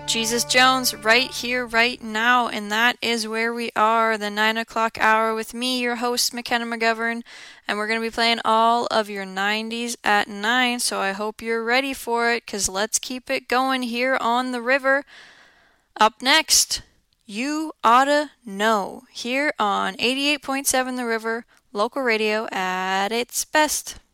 Jesus Jones, right here, right now, and that is where we are, the 9 o'clock hour with me, your host, McKenna McGovern, and we're going to be playing all of your 90s at 9, so I hope you're ready for it, because let's keep it going here on the river. Up next, You Oughta Know, here on 88.7 The River, local radio at its best.